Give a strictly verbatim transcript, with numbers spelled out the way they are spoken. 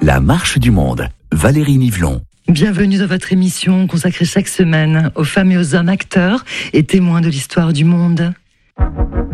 La marche du monde. Valérie Nivelon. Bienvenue dans votre émission consacrée chaque semaine aux femmes et aux hommes acteurs et témoins de l'histoire du monde.